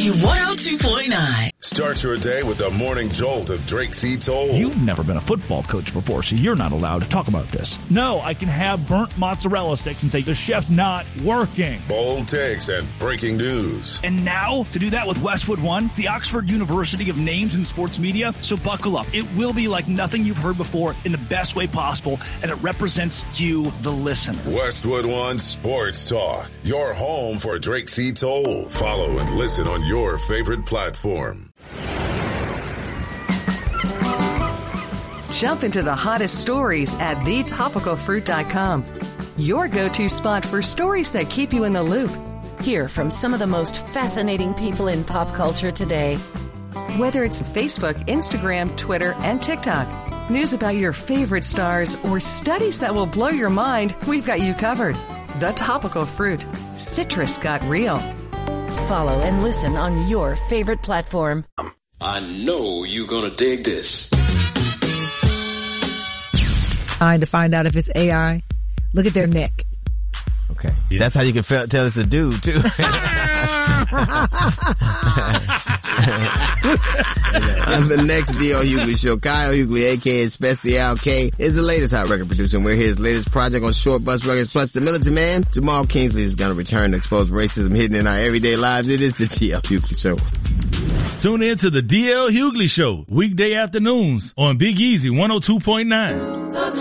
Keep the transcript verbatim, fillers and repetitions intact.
Z one oh two point nine. Start your day with the morning jolt of Drake C. Toll. You've never been a football coach before, so you're not allowed to talk about this. No, I can have burnt mozzarella sticks and say the chef's not working. Bold takes and breaking news. And now, to do that with Westwood One, the Oxford University of names in sports media. So buckle up. It will be like nothing you've heard before in the best way possible, and it represents you, the listener. Westwood One Sports Talk, your home for Drake C. Toll. Follow and listen on your favorite platform. Jump into the hottest stories at the topical fruit dot com. Your go-to spot for stories that keep you in the loop. Hear from some of the most fascinating people in pop culture today. Whether it's Facebook, Instagram, Twitter, and TikTok, news about your favorite stars, or studies that will blow your mind, we've got you covered. The Topical Fruit. Citrus got real. Follow and listen on your favorite platform. I know you're gonna dig this. Trying to find out if it's A I. Look at their neck. Okay. Yeah. That's how you can feel, tell it's a dude, too. On the next D L Hughley Show, Kyle Hughley, a k a. Special K, is the latest hot record producer, and we're his latest project on Short Bus Records. Plus, the Militant Man, Jamal Kingsley, is going to return to expose racism hidden in our everyday lives. It is the D L Hughley Show. Tune in to the D L Hughley Show, weekday afternoons on Big Easy one oh two point nine.